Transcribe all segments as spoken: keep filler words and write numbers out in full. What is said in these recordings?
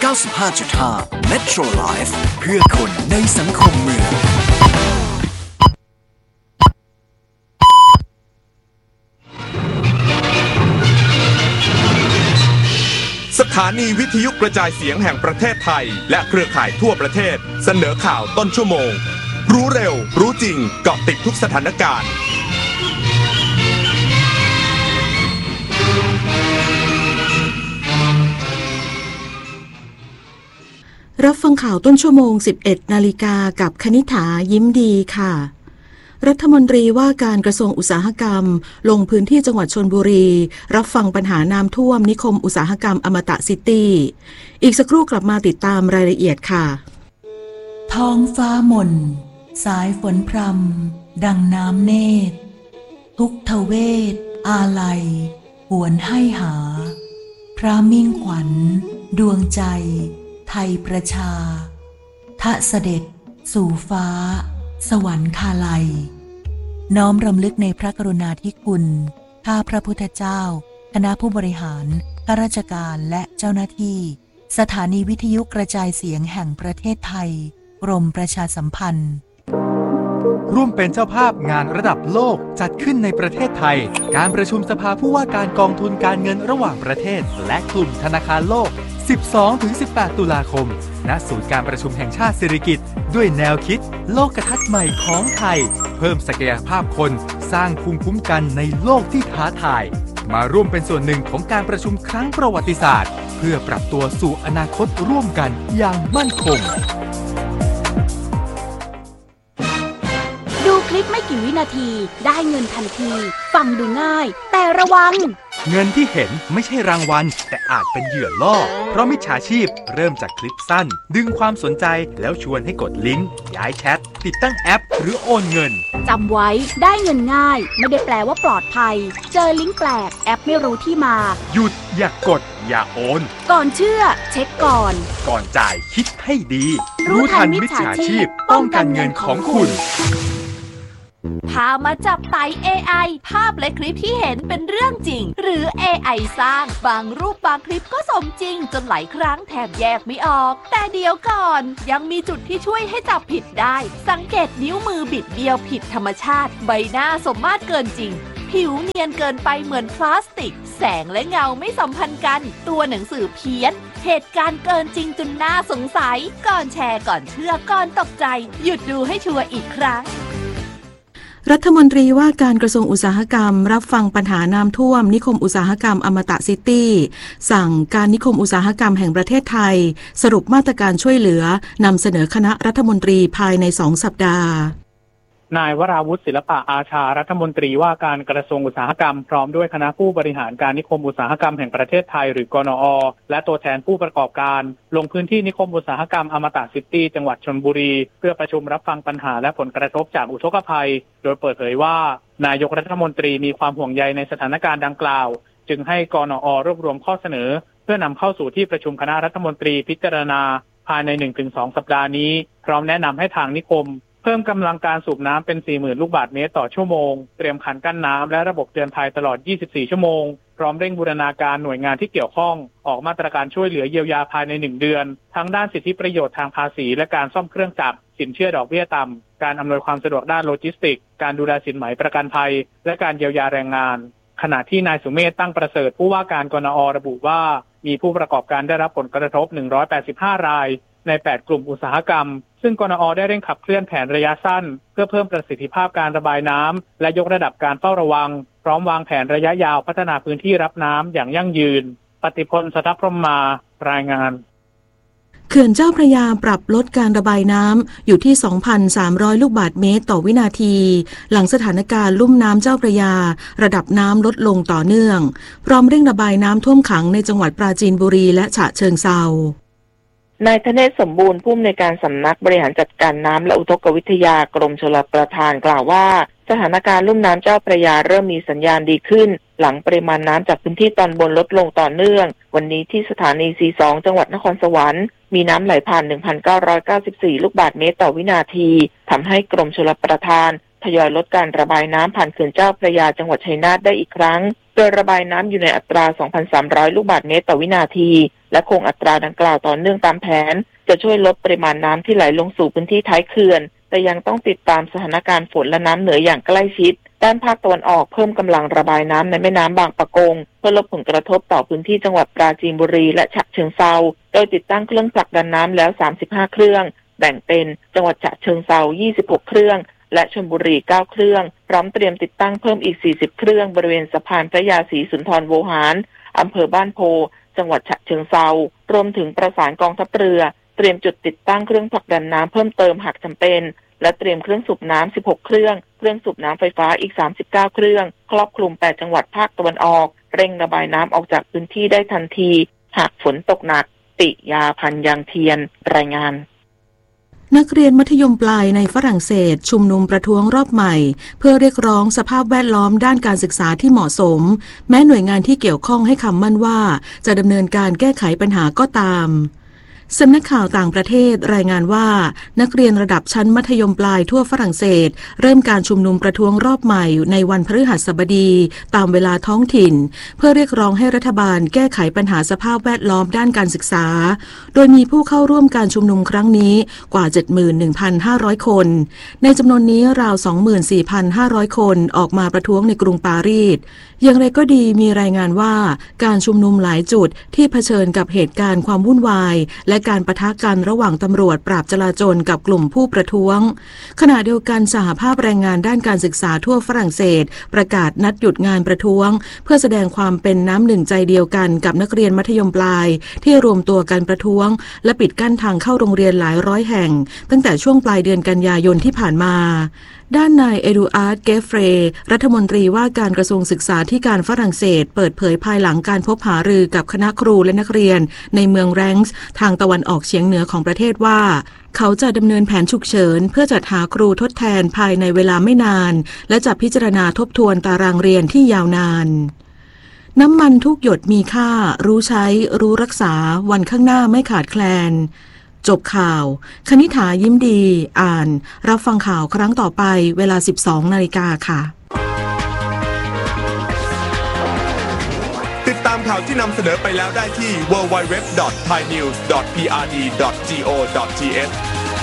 เก้าสิบห้าจุดห้า Metro Life เพื่อคนในสังคมเมืองสถานีวิทยุกระจายเสียงแห่งประเทศไทยและเครือข่ายทั่วประเทศเสนอข่าวต้นชั่วโมงรู้เร็วรู้จริงเกาะติดทุกสถานการณ์รับฟังข่าวต้นชั่วโมง สิบเอ็ดนาฬิกากับคณิษฐายิ้มดีค่ะรัฐมนตรีว่าการกระทรวงอุตสาหกรรมลงพื้นที่จังหวัดชลบุรีรับฟังปัญหาน้ำท่วมนิคมอุตสาหกรรมอมตะซิตี้อีกสักครู่กลับมาติดตามรายละเอียดค่ะท้องฟ้าหม่นสายฝนพรำดังน้ำเนตรทุกทเวทอาลัยหวนให้หาพระมิ่งขวัญดวงใจไทยประชาทะเสด็จสู่ฟ้าสวรรคาลัยน้อมรำลึกในพระกรุณาธิคุณข้าพระพุทธเจ้าคณะผู้บริหารข้าราชการและเจ้าหน้าที่สถานีวิทยุกระจายเสียงแห่งประเทศไทยกรมประชาสัมพันธ์ร่วมเป็นเจ้าภาพงานระดับโลกจัดขึ้นในประเทศไทยการประชุมสภาผู้ว่าการกองทุนการเงินระหว่างประเทศและกลุ่มธนาคารโลก สิบสองถึงสิบแปด ตุลาคมณศูนย์การประชุมแห่งชาติสิริกิติ์ด้วยแนวคิดโลกทัศน์ใหม่ของไทยเพิ่มศักยภาพคนสร้างภูมิคุ้มกันในโลกที่ท้าทายมาร่วมเป็นส่วนหนึ่งของการประชุมครั้งประวัติศาสตร์เพื่อปรับตัวสู่อนาคตร่วมกันอย่างมั่นคงดูคลิปไม่กี่วินาทีได้เงินทันทีฟังดูง่ายแต่ระวังเงินที่เห็นไม่ใช่รางวัลแต่อาจเป็นเหยื่อล่อเพราะมิจฉาชีพเริ่มจากคลิปสั้นดึงความสนใจแล้วชวนให้กดลิงก์ย้ายแชทติดตั้งแอปหรือโอนเงินจำไว้ได้เงินง่ายไม่ได้แปลว่าปลอดภัยเจอลิงก์แปลกแอปไม่รู้ที่มาหยุดอย่ากดอย่าโอนก่อนเชื่อเช็คก่อนก่อนจ่ายคิดให้ดีรู้ทันมิจฉาชีพป้องกันเงินของคุณพามาจับไต่ เอ ไอ ภาพและคลิปที่เห็นเป็นเรื่องจริงหรือ เอ ไอ สร้างบางรูปบางคลิปก็สมจริงจนหลายครั้งแทบแยกไม่ออกแต่เดี๋ยวก่อนยังมีจุดที่ช่วยให้จับผิดได้สังเกตนิ้วมือบิดเบี้ยวผิดธรรมชาติใบหน้าสมมาตรเกินจริงผิวเนียนเกินไปเหมือนพลาสติกแสงและเงาไม่สัมพันธ์กันตัวหนังสือเพี้ยนเหตุการณ์เกินจริงจนน่าสงสัยก่อนแชร์ก่อนเชื่อก่อนตกใจหยุดดูให้ชัวร์อีกครั้งรัฐมนตรีว่าการกระทรวงอุตสาหกรรมรับฟังปัญหาน้ำท่วมนิคมอุตสาหกรรมอมตะซิตี้สั่งการนิคมอุตสาหกรรมแห่งประเทศไทยสรุปมาตรการช่วยเหลือนำเสนอคณะรัฐมนตรีภายในสองสัปดาห์นายวราวุฒิศิลปะอาชารัฐมนตรีว่าการกระทรวงอุตสาหกรรมพร้อมด้วยคณะผู้บริหารการนิคมอุตสาหกรรมแห่งประเทศไทยหรือกนอ.และตัวแทนผู้ประกอบการลงพื้นที่นิคมอุตสาหกรรมอมตะซิตี้จังหวัดชลบุรีเพื่อประชุมรับฟังปัญหาและผลกระทบจากอุทกภัยโดยเปิดเผยว่านายกรัฐมนตรีมีความห่วงใยในสถานการณ์ดังกล่าวจึงให้กนอ.รวบรวมข้อเสนอเพื่อนำเข้าสู่ที่ประชุมคณะรัฐมนตรีพิจารณาภายใน หนึ่งถึงสอง สัปดาห์นี้พร้อมแนะนำให้ทางนิคมเพิ่มกำลังการสูบน้ำเป็น สี่หมื่น ลูกบาศก์เมตรต่อชั่วโมงเตรียมขันกั้นน้ำและระบบเตือนภัยตลอด ยี่สิบสี่ ชั่วโมงพร้อมเร่งบูรณาการหน่วยงานที่เกี่ยวข้องออกมาตรการช่วยเหลือเยียวยาภายใน หนึ่ง เดือนทั้งด้านสิทธิประโยชน์ทางภาษีและการซ่อมเครื่องจักรสินเชื่อดอกเบี้ยต่ำการอำนวยความสะดวกด้านโลจิสติกส์การดูแลสินไหมประกันภัยและการเยียวยาแรงงานขณะที่นายสุเมธตั้งประเสริฐผู้ว่าการกนอ.ระบุว่ามีผู้ประกอบการได้รับผลกระทบหนึ่งร้อยแปดสิบห้ารายในแปดกลุ่มอุตสาหกรรมซึ่งกนอ.ได้เร่งขับเคลื่อนแผนระยะสั้นเพื่อเพิ่มประสิทธิภาพการระบายน้ำและยกระดับการเฝ้าระวังพร้อมวางแผนระยะยาวพัฒนาพื้นที่รับน้ำอย่างยั่งยืนปฏิพล สัทธพรหมารายงานเขื่อนเจ้าพระยาปรับลดการระบายน้ำอยู่ที่ สองพันสามร้อย ลูกบาศก์เมตรต่อวินาทีหลังสถานการณ์ลุ่มน้ำเจ้าพระยาระดับน้ำลดลงต่อเนื่องพร้อมเร่งระบายน้ำท่วมขังในจังหวัดปราจีนบุรีและฉะเชิงเทรานายธเนศสมบูรณ์ผู้อำนวยการสำนักบริหารจัดการน้ำและอุทกวิทยากรมชลประทานกล่าวว่าสถานการณ์ลุ่มน้ำเจ้าพระยาเริ่มมีสัญญาณดีขึ้นหลังปริมาณน้ำจากพื้นที่ตอนบนลดลงต่อเนื่องวันนี้ที่สถานี ซี สอง จังหวัดนครสวรรค์มีน้ำไหลผ่าน หนึ่งพันเก้าร้อยเก้าสิบสี่ ลูกบาศก์เมตรต่อวินาทีทำให้กรมชลประทานทยอยลดการระบายน้ำผ่านเขื่อนเจ้าพระยาจังหวัดชัยนาทได้อีกครั้งโดยระบายน้ำอยู่ในอัตรา สองพันสามร้อย ลูกบาศก์เมตรต่อวินาทีและคงอัตราดังกล่าวต่อเนื่องตามแผนจะช่วยลดปริมาณน้ำที่ไหลลงสู่พื้นที่ท้ายเขื่อนแต่ยังต้องติดตามสถานการณ์ฝนและน้ำเหนืออย่างใกล้ชิดด้านภาคตะวันออกเพิ่มกำลังระบายน้ำในแม่น้ำบางปะกงเพื่อลดผลกระทบต่อพื้นที่จังหวัดปราจีนบุรีและฉะเชิงเทราโดยติดตั้งเครื่องผลักดันน้ำแล้วสามสิบห้าเครื่องแบ่งเป็นจังหวัดฉะเชิงเทรายี่สิบหกเครื่องและชลบุรีเก้าเครื่องพร้อมเตรียมติดตั้งเพิ่มอีกสี่สิบเครื่องบริเวณสะพานพระยาศรีสุนทรโวหารอำเภอบ้านโพจังหวัดฉะเชิงเทรารวมถึงประสานกองทัพเรือเตรียมจุดติดตั้งเครื่องผลักดันน้ำเพิ่มเติมหากจำเป็นและเตรียมเครื่องสูบน้ำสิบหกเครื่องเครื่องสูบน้ำไฟฟ้าอีกสามสิบเก้าเครื่องครอบคลุมแปดจังหวัดภาคตะวันออกเร่งระบายน้ำออกจากพื้นที่ได้ทันทีหากฝนตกหนักติยาพันยังเทียนรายงานนักเรียนมัธยมปลายในฝรั่งเศสชุมนุมประท้วงรอบใหม่เพื่อเรียกร้องสภาพแวดล้อมด้านการศึกษาที่เหมาะสมแม้หน่วยงานที่เกี่ยวข้องให้คำมั่นว่าจะดำเนินการแก้ไขปัญหาก็ตามสำนักข่าวต่างประเทศรายงานว่านักเรียนระดับชั้นมัธยมปลายทั่วฝรั่งเศสเริ่มการชุมนุมประท้วงรอบใหม่ในวันพฤหัสบดีตามเวลาท้องถิ่นเพื่อเรียกร้องให้รัฐบาลแก้ไขปัญหาสภาพแวดล้อมด้านการศึกษาโดยมีผู้เข้าร่วมการชุมนุมครั้งนี้กว่า เจ็ดหมื่นหนึ่งพันห้าร้อย คนในจำนวนนี้ราว สองหมื่นสี่พันห้าร้อย คนออกมาประท้วงในกรุงปารีสอย่างไรก็ดีมีรายงานว่าการชุมนุมหลายจุดที่เผชิญกับเหตุการณ์ความวุ่นวายและการปะทะกันระหว่างตำรวจปราบจลาจลกับกลุ่มผู้ประท้วงขณะเดียวกันสหภาพแรงงานด้านการศึกษาทั่วฝรั่งเศสประกาศนัดหยุดงานประท้วงเพื่อแสดงความเป็นน้ำหนึ่งใจเดียวกันกับนักเรียนมัธยมปลายที่รวมตัวกันประท้วงและปิดกั้นทางเข้าโรงเรียนหลายร้อยแห่งตั้งแต่ช่วงปลายเดือนกันยายนที่ผ่านมาด้านนายเอดูอาร์ด เกฟเฟรรัฐมนตรีว่าการกระทรวงศึกษาธิการฝรั่งเศสเปิดเผยภายหลังการพบหารือกับคณะครูและนักเรียนในเมืองแรงส์ทางตะวันออกเฉียงเหนือของประเทศว่าเขาจะดำเนินแผนฉุกเฉินเพื่อจัดหาครูทดแทนภายในเวลาไม่นานและจะพิจารณาทบทวนตารางเรียนที่ยาวนานน้ำมันทุกหยดมีค่ารู้ใช้รู้รักษาวันข้างหน้าไม่ขาดแคลนจบข่าวคณิษฐายิ้มดีอ่านรับฟังข่าวครั้งต่อไปเวลา สิบสองนาฬิกา ค่ะติดตามข่าวที่นำเสนอไปแล้วได้ที่ ดับเบิลยู ดับเบิลยู ดับเบิลยู ดอท ไทยนิวส์ ดอท พี อาร์ ดี ดอท จี โอ ดอท ที เอช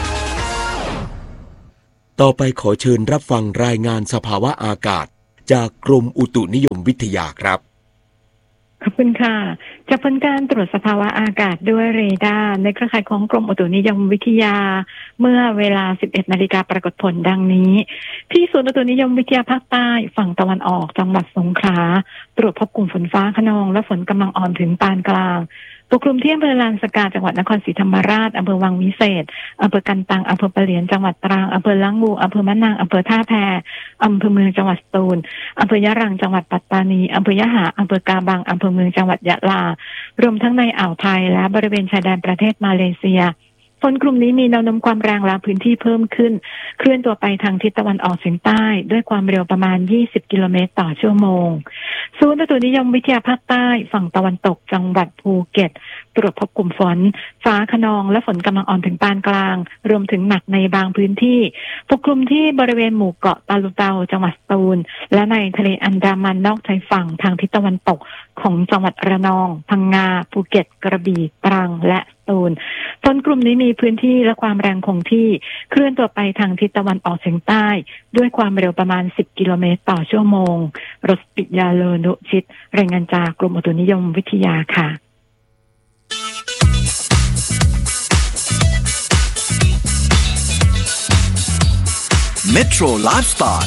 ต่อไปขอเชิญรับฟังรายงานสภาวะอากาศจากกรมอุตุนิยมวิทยาครับขอบคุณค่ะจากผลการตรวจสภาวะอากาศด้วยเรดาร์ในเครือข่ายของกรมอุตุนิยมวิทยาเมื่อเวลา สิบเอ็ดนาฬิกาปรากฏผลดังนี้ที่ศูนย์อุตุนิยมวิทยาภาคใต้ฝั่งตะวันออกจังหวัดสงขลาตรวจพบกลุ่มฝนฟ้าคะนองและฝนกำลังอ่อนถึงปานกลางปกคลุมที่อำเภอลานสกาจังหวัดนครศรีธรรมราชอำเภอวังวิเศษอำเภอกันตังอำเภอปะเหลียนจังหวัดตรังอำเภอล้างงูอำเภอมะนางอำเภอท่าแพอำเภอเมืองจังหวัดสตูลอำเภอยะรังจังหวัดปัตตานีอำเภอยะหาอำเภอกาบังอำเภอเมืองจังหวัดยะลารวมทั้งในอ่าวไทยและบริเวณชายแดนประเทศมาเลเซียฝนกลุ่มนี้มีแนวโน้มความแรงและพื้นที่เพิ่มขึ้นเคลื่อนตัวไปทางทิศตะวันออกเฉียงใต้ด้วยความเร็วประมาณยี่สิบกิโลเมตรต่อชั่วโมงศูนย์อุตุนิยมวิทยาภาคใต้ฝั่งตะวันตกจังหวัดภูเก็ตตรวจพบกลุ่มฝนฟ้าคะนองและฝนกำลังอ่อนถึงปานกลางรวมถึงหนักในบางพื้นที่ปกคลุมที่บริเวณหมู่เกาะตาลุเตาจังหวัดสตูลและในทะเลอันดามันนอกชายฝั่งทางทิศตะวันตกของจังหวัดระนองพังงาภูเก็ตกระบี่ตรังและสตูลฝนกลุ่มนี้มีพื้นที่และความแรงคงที่เคลื่อนตัวไปทางทิศตะวันออกเฉียงใต้ด้วยความเร็วประมาณสิบกิโลเมตรต่อชั่วโมงรถปิยาเลนุชิตรายงานจากกรมอุตุนิยมวิทยาค่ะ Metro Lifestyle